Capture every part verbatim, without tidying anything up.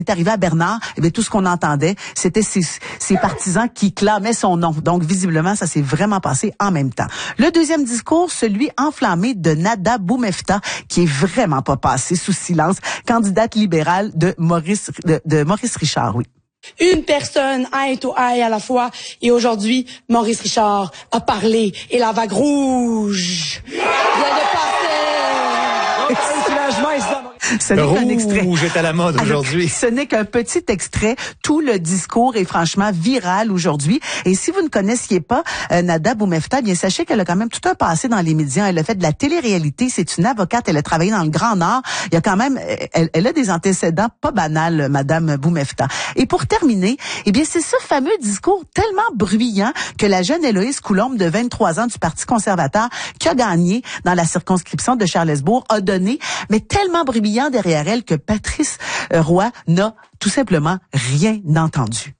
est arrivé à Bernard, eh bien, tout ce qu'on entendait, c'était ses, ses partisans qui clamaient son nom. Donc, visiblement, ça s'est vraiment passé en même temps. Le deuxième discours, celui enflammé de Nada Boumefta, qui est vraiment pas passé sous silence, candidate libérale de Maurice, de, de Maurice Richard, oui. Une personne, eye to eye à la fois, et aujourd'hui, Maurice Richard a parlé, et la vague rouge vient de passer. Ce n'est qu'un extrait. Rouge est à la mode aujourd'hui. Ce n'est qu'un petit extrait. Tout le discours est franchement viral aujourd'hui. Et si vous ne connaissiez pas euh, Nada Boumefta, bien sachez qu'elle a quand même tout un passé dans les médias. Elle a fait de la télé-réalité. C'est une avocate. Elle a travaillé dans le Grand Nord. Il y a quand même, elle, elle a des antécédents pas banals, Madame Boumefta. Et pour terminer, eh bien c'est ce fameux discours tellement bruyant que la jeune Héloïse Coulombe, de vingt-trois ans du Parti conservateur, qui a gagné dans la circonscription de Charlesbourg, a donné, mais tellement bruyant derrière elle que Patrice Roy n'a tout simplement rien entendu.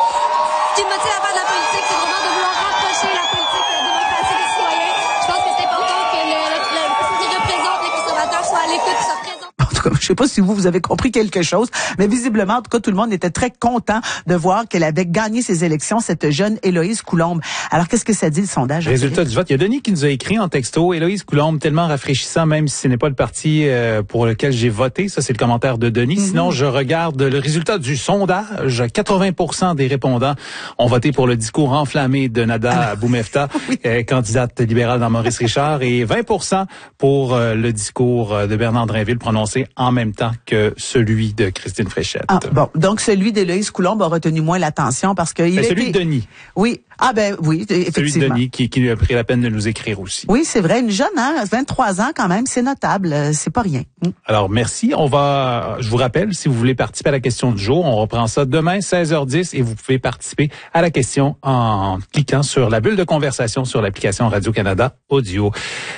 Ce qui me motive à faire de la politique, c'est vraiment de vouloir rapprocher la politique de la démocratie des citoyens. Je pense que c'est important que le, le, le, ceux qui représentent les conservateurs soient à l'écoute, soient présents. En tout cas, je sais pas si vous, vous avez compris quelque chose, mais visiblement, en tout cas, tout le monde était très content de voir qu'elle avait gagné ses élections, cette jeune Héloïse Coulombe. Alors, qu'est-ce que ça dit, le sondage? Résultat du vote. Il y a Denis qui nous a écrit en texto, Héloïse Coulombe, tellement rafraîchissant, même si ce n'est pas le parti euh, pour lequel j'ai voté. Ça, c'est le commentaire de Denis. Mm-hmm. Sinon, je regarde le résultat du sondage. quatre-vingts pour cent des répondants ont voté pour le discours enflammé de Nada Boumefta, oui. euh, candidate libérale dans Maurice Richard, et vingt pour cent pour euh, le discours de Bernard Drinville prononcé en même temps que celui de Christine Fréchette. Ah, bon, donc celui d'Héloïse Coulombe a retenu moins l'attention parce que il ben, était... celui de Denis. Oui. Ah ben oui, effectivement. Celui de Denis qui, qui lui a pris la peine de nous écrire aussi. Oui, c'est vrai, une jeune, hein, vingt-trois ans quand même, c'est notable, c'est pas rien. Mm. Alors merci, on va, je vous rappelle, si vous voulez participer à la question du jour, on reprend ça demain seize heures dix et vous pouvez participer à la question en cliquant sur la bulle de conversation sur l'application Radio-Canada Audio.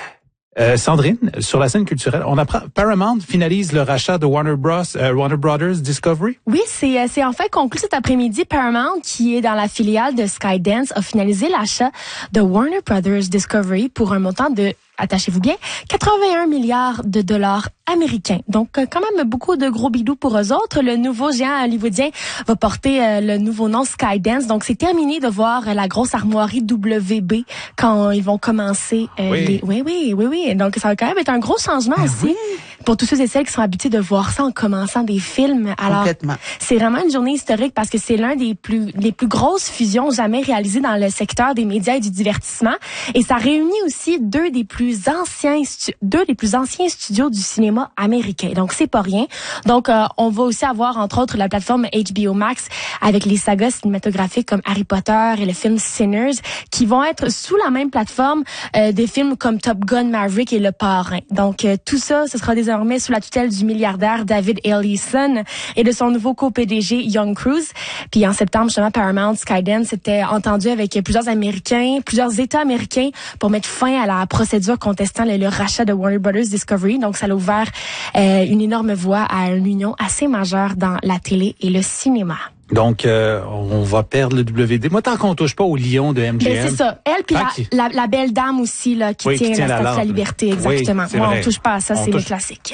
Euh, Sandrine, sur la scène culturelle, on apprend Paramount finalise le rachat de Warner Bros, euh, Warner Brothers Discovery. Oui, c'est c'est en fait conclu cet après-midi. Paramount, qui est dans la filiale de Skydance, a finalisé l'achat de Warner Brothers Discovery pour un montant de, attachez-vous bien, quatre-vingt-un milliards de dollars américains. Donc, quand même beaucoup de gros bidous pour eux autres. Le nouveau géant hollywoodien va porter euh, le nouveau nom Skydance. Donc, c'est terminé de voir euh, la grosse armoirie W B quand ils vont commencer. Euh, oui. Les... oui, oui, oui, oui. Donc, ça va quand même être un gros changement ben aussi oui. pour tous ceux et celles qui sont habitués de voir ça en commençant des films. Alors, c'est vraiment une journée historique parce que c'est l'un des plus, les plus grosses fusions jamais réalisées dans le secteur des médias et du divertissement. Et ça réunit aussi deux des plus anciens, stu- deux des plus anciens studios du cinéma américain. Donc, c'est pas rien. Donc, euh, on va aussi avoir, entre autres, la plateforme H B O Max avec les sagas cinématographiques comme Harry Potter et le film Sinners qui vont être sous la même plateforme euh, des films comme Top Gun, Maverick et Le Parrain. Donc, euh, tout ça, ce sera désormais sous la tutelle du milliardaire David Ellison et de son nouveau co-P D G Young Cruz. Puis, en septembre, justement, Paramount, Skydance s'était entendu avec plusieurs Américains, plusieurs États américains pour mettre fin à la procédure contestant le, le rachat de Warner Brothers Discovery. Donc, ça a ouvert euh, une énorme voie à une union assez majeure dans la télé et le cinéma. Donc, euh, on va perdre le W D. Moi, tant qu'on touche pas au lion de M G M. Ben, c'est ça. Elle, puis la, la, la belle dame aussi, là, qui, oui, tient, qui tient la la statue de la liberté, exactement. Oui, Moi, vrai. on touche pas à ça, on c'est touche... les classiques.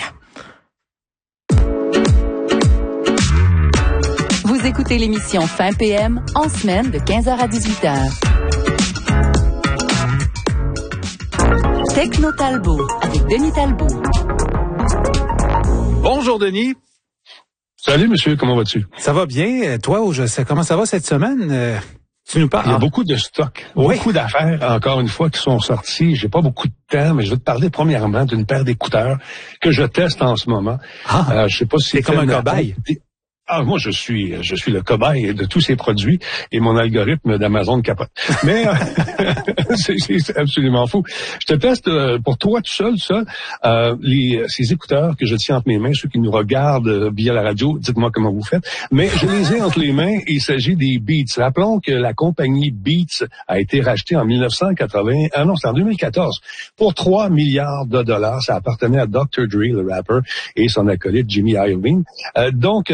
Vous écoutez l'émission Fin P M en semaine de quinze heures à dix-huit heures. Techno Talbot avec Denis Talbot. Bonjour Denis. Salut monsieur, comment vas-tu? Ça va bien. Toi, je sais comment ça va cette semaine? Euh, tu nous parles. Il y a beaucoup de stocks, oui. beaucoup d'affaires, encore une fois, qui sont sorties. J'ai pas beaucoup de temps, mais je vais te parler premièrement d'une paire d'écouteurs que je teste en ce moment. Ah, euh, je sais pas si c'est comme un cobaye. Ah, moi, je suis, je suis le cobaye de tous ces produits et mon algorithme d'Amazon capote. Mais, euh, c'est, c'est absolument fou. Je te teste euh, pour toi tout seul, ça, euh, les, ces écouteurs que je tiens entre mes mains, ceux qui nous regardent euh, via la radio, dites-moi comment vous faites. Mais je les ai entre les mains et il s'agit des Beats. Rappelons que la compagnie Beats a été rachetée en mille neuf cent quatre-vingts, ah non, c'est en deux mille quatorze, pour trois milliards de dollars. Ça appartenait à docteur Dre, le rapper, et son acolyte Jimmy Iovine. Euh, donc, ils ont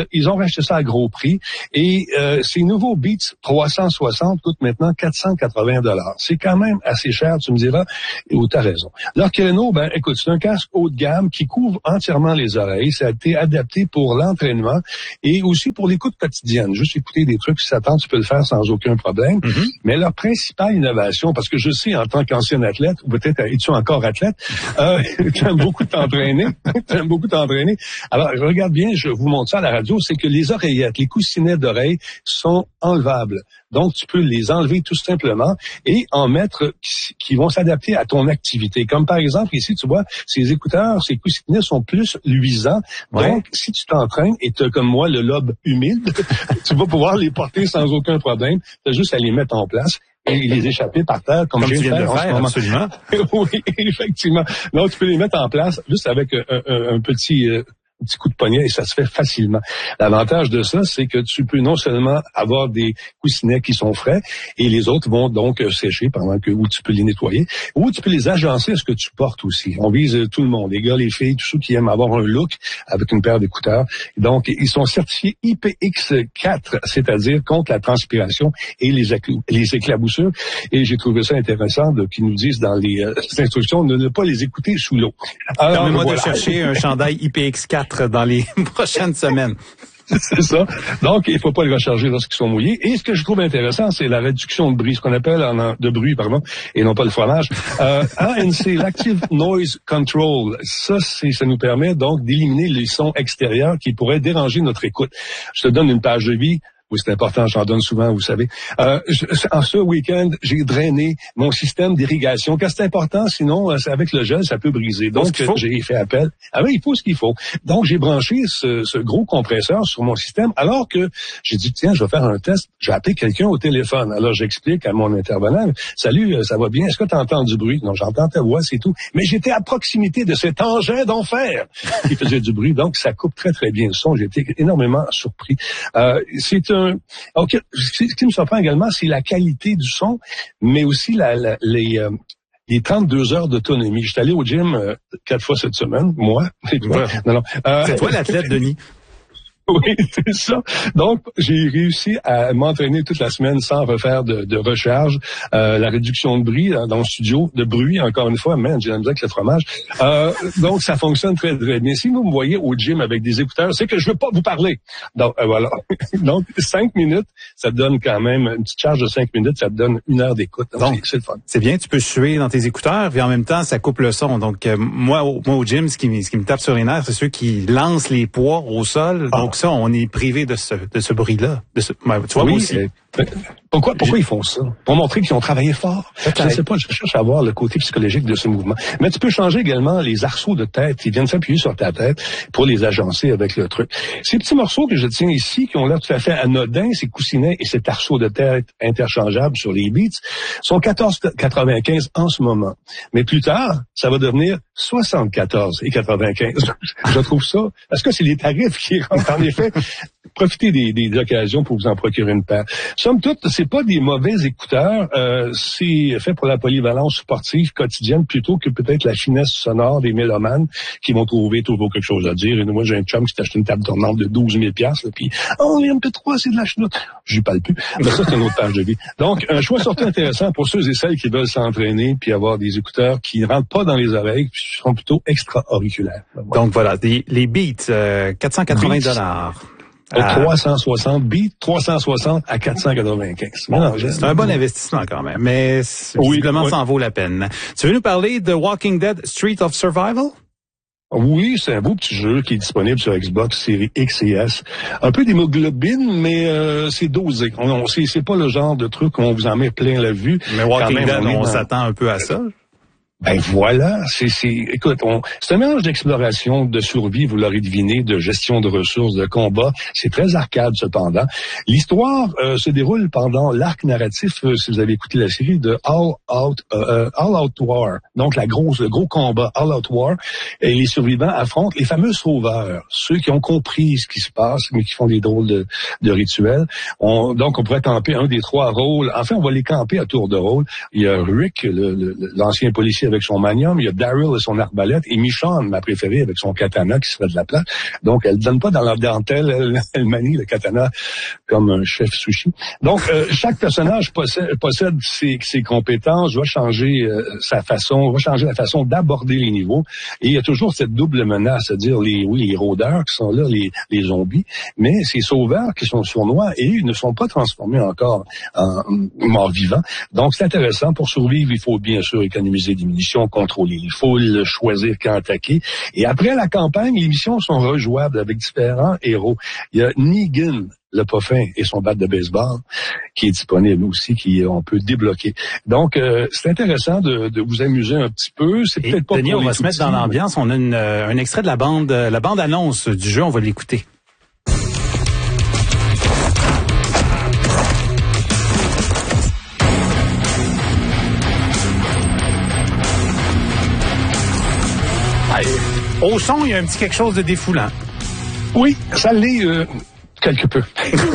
pourrait acheter ça à gros prix. Et euh, ces nouveaux Beats trois cent soixante coûtent maintenant quatre cent quatre-vingts dollars. C'est quand même assez cher, tu me diras, et où t'as raison. L'Orkeleno, ben écoute, c'est un casque haut de gamme qui couvre entièrement les oreilles. Ça a été adapté pour l'entraînement et aussi pour l'écoute quotidienne. Juste écouter des trucs qui s'attendent, tu peux le faire sans aucun problème. Mm-hmm. Mais leur principale innovation, parce que je sais en tant qu'ancien athlète, ou peut-être es-tu encore athlète, euh, tu aimes beaucoup t'entraîner, tu aimes beaucoup t'entraîner. Alors, regarde bien, je vous montre ça à la radio, c'est que les oreillettes, les coussinets d'oreilles sont enlevables. Donc, tu peux les enlever tout simplement et en mettre qui vont s'adapter à ton activité. Comme par exemple, ici, tu vois, ces écouteurs, ces coussinets sont plus luisants. Ouais. Donc, si tu t'entraînes et tu as comme moi le lobe humide, tu vas pouvoir les porter sans aucun problème. Tu as juste à les mettre en place et les échapper par terre, comme, comme je viens de faire, faire en ce moment. Absolument. Oui, effectivement. Donc, tu peux les mettre en place juste avec un, un, un petit... Euh, Un petit coup de poignet et ça se fait facilement. L'avantage de ça, c'est que tu peux non seulement avoir des coussinets qui sont frais et les autres vont donc sécher pendant que ou tu peux les nettoyer ou tu peux les agencer à ce que tu portes aussi. On vise tout le monde, les gars, les filles, tous ceux qui aiment avoir un look avec une paire d'écouteurs. Donc, ils sont certifiés I P X quatre, c'est-à-dire contre la transpiration et les, acclou- les éclaboussures. Et j'ai trouvé ça intéressant de, qu'ils nous disent dans les euh, instructions de ne pas les écouter sous l'eau. Alors, permets-moi voilà. de chercher un chandail I P X quatre dans les prochaines semaines. C'est ça. Donc, il faut pas les recharger lorsqu'ils sont mouillés. Et ce que je trouve intéressant, c'est la réduction de bruit, ce qu'on appelle en, de bruit, pardon, et non pas le fromage. Euh, A N C, l'Active Noise Control, ça, c'est, ça nous permet donc d'éliminer les sons extérieurs qui pourraient déranger notre écoute. Je te donne une page de vie. Oui, c'est important, j'en donne souvent, vous savez. Euh, je, en ce week-end, j'ai drainé mon système d'irrigation, car c'est important, sinon, avec le gel, ça peut briser. Donc, j'ai fait appel. Ah oui, il faut ce qu'il faut. Donc, j'ai branché ce, ce gros compresseur sur mon système, alors que j'ai dit, tiens, je vais faire un test. J'ai appelé quelqu'un au téléphone. Alors, j'explique à mon intervenant, salut, ça va bien? Est-ce que tu entends du bruit? Non, j'entends ta voix, c'est tout. Mais j'étais à proximité de cet engin d'enfer qui faisait du bruit. Donc, ça coupe très, très bien le son. J'ai été énormément surpris. Euh, c'est un Okay. Ce qui me surprend également, c'est la qualité du son, mais aussi la, la, les, euh, les trente-deux heures d'autonomie. Je suis allé au gym euh, quatre fois cette semaine, moi. C'est toi, ouais. non, non. Euh, c'est toi l'athlète, Denis. Oui, c'est ça. Donc, j'ai réussi à m'entraîner toute la semaine sans refaire de, de recharge. Euh, la réduction de bruit dans le studio, de bruit, encore une fois, man, j'ai la misère avec le fromage. Euh, donc, ça fonctionne très, très bien. Si vous me voyez au gym avec des écouteurs, c'est que je veux pas vous parler. Donc, euh, voilà. Donc, cinq minutes, ça te donne quand même, une petite charge de cinq minutes, ça te donne une heure d'écoute. Donc, donc c'est, c'est le fun. C'est bien, tu peux suer dans tes écouteurs, puis en même temps, ça coupe le son. Donc, euh, moi, au, moi, au gym, ce qui, ce qui me tape sur les nerfs, c'est ceux qui lancent les poids au sol. Ah. Donc, ça, on est privé de ce, de ce bruit-là. De ce, ben, tu vois, oui, moi aussi. Pourquoi, pourquoi ils font ça? Pour montrer qu'ils ont travaillé fort. Je ne sais pas, je cherche à voir le côté psychologique de ce mouvement. Mais tu peux changer également les arceaux de tête qui viennent s'appuyer sur ta tête pour les agencer avec le truc. Ces petits morceaux que je tiens ici, qui ont l'air tout à fait anodins, ces coussinets et cet arceau de tête interchangeable sur les Beats, sont quatorze quatre-vingt-quinze en ce moment. Mais plus tard, ça va devenir soixante-quatorze et quatre-vingt-quinze. Je trouve ça, parce que c'est les tarifs qui rentrent en effet. Profitez des, des occasions pour vous en procurer une paire. Somme toute, c'est pas des mauvais écouteurs. Euh, c'est fait pour la polyvalence sportive quotidienne plutôt que peut-être la finesse sonore des mélomanes qui vont trouver toujours quelque chose à dire. Et moi, j'ai un chum qui s'est acheté une table tournante de douze mille dollars, puis « Oh, les M P trois, c'est de la chenoute. » Je lui parle plus. Mais ça, c'est une autre page de vie. Donc, un choix surtout intéressant pour ceux et celles qui veulent s'entraîner puis avoir des écouteurs qui ne rentrent pas dans les oreilles puis sont plutôt extra-auriculaires. Voilà. Donc, voilà, des, les Beats, euh, quatre cent quatre-vingts dollars. À trois cent soixante, Beats, trois cent soixante à quatre cent quatre-vingt-quinze. Bon, non, c'est un bon investissement quand même, mais visiblement, oui, ça en vaut la peine. Tu veux nous parler de Walking Dead Street of Survival? Oui, c'est un beau petit jeu qui est disponible sur Xbox série X et S. Un peu d'hémoglobine, mais euh, c'est dosé. On, on, c'est, c'est pas le genre de truc où on vous en met plein la vue. Mais Walking même, Dead, on, on dans... s'attend un peu à ça. Ben voilà, c'est, c'est, écoute, on, c'est un mélange d'exploration, de survie, vous l'aurez deviné, de gestion de ressources, de combat. C'est très arcade cependant. L'histoire euh, se déroule pendant l'arc narratif, euh, si vous avez écouté la série, de All Out, euh, All Out War. Donc la grosse, le gros combat All Out War. Et les survivants affrontent les fameux sauveurs, ceux qui ont compris ce qui se passe, mais qui font des drôles de, de rituels. On, donc on pourrait camper un des trois rôles. Enfin, on va les camper à tour de rôle. Il y a Rick, le, le, l'ancien policier avec son manium, il y a Daryl et son arbalète, et Michonne, ma préférée, avec son katana qui se fait de la place. Donc, elle donne pas dans la dentelle, elle, elle manie le katana comme un chef sushi. Donc, euh, chaque personnage possède, possède ses, ses compétences, va changer euh, sa façon, va changer la façon d'aborder les niveaux. Et il y a toujours cette double menace, c'est-à-dire les, oui, les rôdeurs qui sont là, les, les zombies, mais ces sauveurs qui sont sournois et ils ne sont pas transformés encore en morts vivants. Donc, c'est intéressant. Pour survivre, il faut bien sûr économiser des munitions, contrôler les foules, choisir quand attaquer. Et après la campagne, les missions sont rejouables avec différents héros. Il y a Negan, le Poffin, et son bat de baseball, qui est disponible aussi, qui on peut débloquer. Donc, euh, c'est intéressant de, de vous amuser un petit peu. C'est peut-être pas Denis, pour on les va se mettre dans l'ambiance. On a une, euh, un extrait de la bande, la bande-annonce du jeu. On va l'écouter. Au son, il y a un petit quelque chose de défoulant. Oui, ça l'est euh, quelque peu.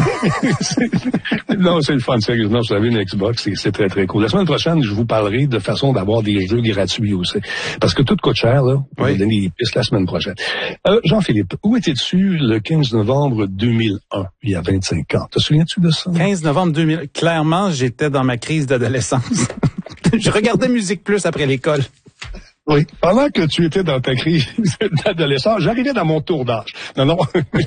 Non, c'est le fun, sérieusement. Vous avez une Xbox, c'est, c'est très, très cool. La semaine prochaine, je vous parlerai de façon d'avoir des jeux gratuits aussi. Parce que tout coûte cher, là. On va donner des pistes la semaine prochaine. Euh, Jean-Philippe, où étais-tu le quinze novembre deux mille un, il y a vingt-cinq ans? Te souviens-tu de ça? quinze novembre deux mille. Clairement, j'étais dans ma crise d'adolescence. Je regardais Musique Plus après l'école. Oui. Pendant que tu étais dans ta crise d'adolescence, j'arrivais dans mon tour d'âge. Non, non.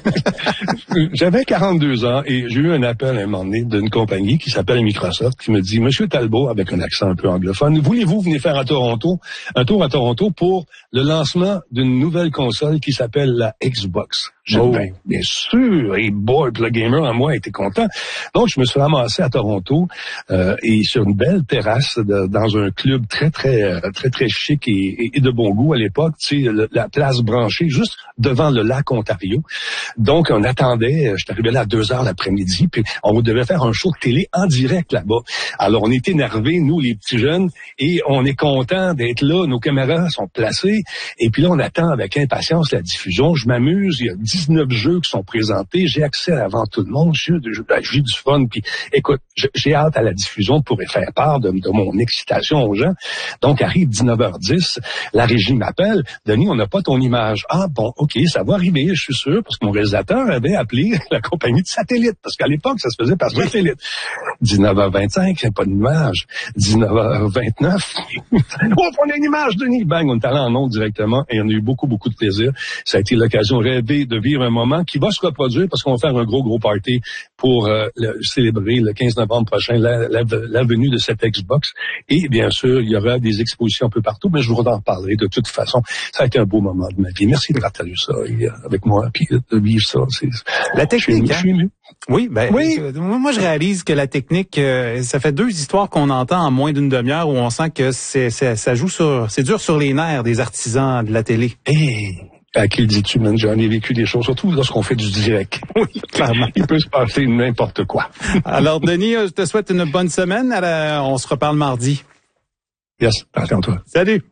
J'avais quarante-deux ans et j'ai eu un appel à un moment donné d'une compagnie qui s'appelle Microsoft qui me dit, Monsieur Talbot, avec un accent un peu anglophone, voulez-vous venir faire à Toronto, un tour à Toronto pour le lancement d'une nouvelle console qui s'appelle la Xbox? J'ai dit, ben, bien sûr, et boy, le gamer en moi était content. Donc, je me suis ramassé à Toronto euh, et sur une belle terrasse de, dans un club très, très, très, très chic et, et de bon goût à l'époque, tu sais, le, la place branchée juste devant le lac Ontario. Donc, on attendait, je suis arrivé là à deux heures l'après-midi, puis on devait faire un show de télé en direct là-bas. Alors, on est énervés, nous, les petits jeunes, et on est contents d'être là, nos caméras sont placées, et puis là, on attend avec impatience la diffusion. Je m'amuse, il y a dix-neuf jeux qui sont présentés, j'ai accès avant tout le monde, j'ai, j'ai du fun, puis écoute, j'ai hâte à la diffusion pour faire part de, de mon excitation aux gens. Donc, arrive dix-neuf heures dix, la régie m'appelle, Denis, on n'a pas ton image. Ah bon, ok, ça va arriver, je suis sûr, parce que mon réalisateur avait appelé la compagnie de satellite, parce qu'à l'époque, ça se faisait par satellite. dix-neuf heures vingt-cinq, il n'y a pas d'image. dix-neuf heures vingt-neuf, oh, on a une image, Denis! Bang, on est allé en ondes directement, et on a eu beaucoup, beaucoup de plaisir. Ça a été l'occasion rêvée de vivre un moment qui va se reproduire, parce qu'on va faire un gros, gros party pour euh, le, célébrer le quinze novembre prochain la, la, la venue de cette Xbox. Et bien sûr, il y aura des expositions un peu partout, mais je vous en parlerai de toute façon. Ça a été un beau moment de ma vie. Merci de partager ça et, euh, avec moi, puis de vivre ça. C'est, la technique, je suis, hein? Oui, ben, oui. Euh, moi, je réalise que la technique, euh, ça fait deux histoires qu'on entend en moins d'une demi-heure où on sent que c'est, c'est, ça joue sur, c'est dur sur les nerfs des artisans de la télé. Hey. À qui le dis-tu, man? J'en ai vécu des choses, surtout lorsqu'on fait du direct. Oui, clairement. Il peut se passer n'importe quoi. Alors, Denis, je te souhaite une bonne semaine. La... On se reparle mardi. Yes, attention toi. Salut.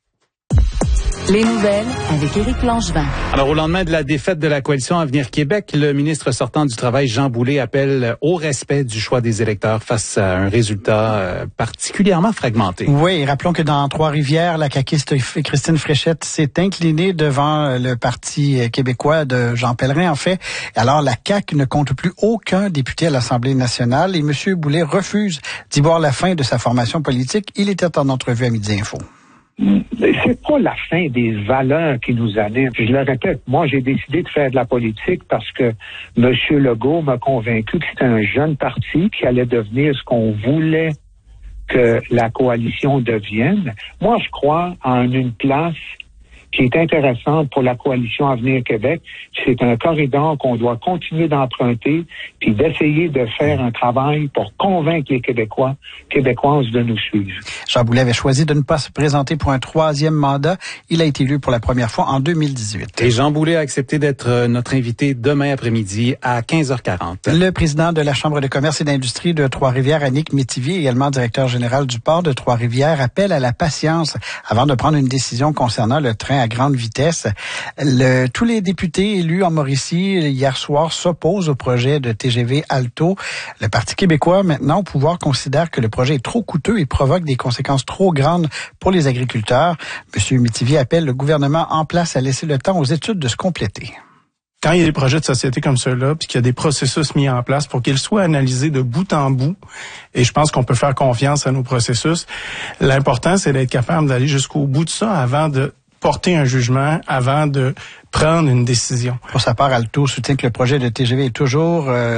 Les nouvelles avec Éric Langevin. Alors, au lendemain de la défaite de la coalition Avenir Québec, le ministre sortant du Travail, Jean Boulet, appelle au respect du choix des électeurs face à un résultat euh, particulièrement fragmenté. Oui, rappelons que dans Trois-Rivières, la caquiste Christine Fréchette s'est inclinée devant le Parti québécois de Jean Pellerin, en fait. Alors, la C A Q ne compte plus aucun député à l'Assemblée nationale et M. Boulet refuse d'y voir la fin de sa formation politique. Il était en entrevue à Midi Info. C'est pas la fin des valeurs qui nous animent. Je le répète, moi, j'ai décidé de faire de la politique parce que M. Legault m'a convaincu que c'était un jeune parti qui allait devenir ce qu'on voulait que la coalition devienne. Moi, je crois en une place qui est intéressante pour la coalition Avenir Québec. C'est un corridor qu'on doit continuer d'emprunter puis d'essayer de faire un travail pour convaincre les Québécois, Québécoises de nous suivre. Jean Boulet avait choisi de ne pas se présenter pour un troisième mandat. Il a été élu pour la première fois en deux mille dix-huit. Et Jean Boulet a accepté d'être notre invité demain après-midi à quinze heures quarante. Le président de la Chambre de commerce et d'industrie de Trois-Rivières, Annick Métivier, également directeur général du port de Trois-Rivières, appelle à la patience avant de prendre une décision concernant le train à grande vitesse. Le, tous les députés élus en Mauricie hier soir s'opposent au projet de T G V Alto. Le Parti québécois, maintenant au pouvoir, considère que le projet est trop coûteux et provoque des conséquences trop grandes pour les agriculteurs. Monsieur Métivier appelle le gouvernement en place à laisser le temps aux études de se compléter. Quand il y a des projets de société comme ceux-là, puis qu'il y a des processus mis en place pour qu'ils soient analysés de bout en bout, et je pense qu'on peut faire confiance à nos processus, l'important, c'est d'être capable d'aller jusqu'au bout de ça avant de porter un jugement, avant de prendre une décision. Pour sa part, Alto soutient que le projet de T G V est toujours... Euh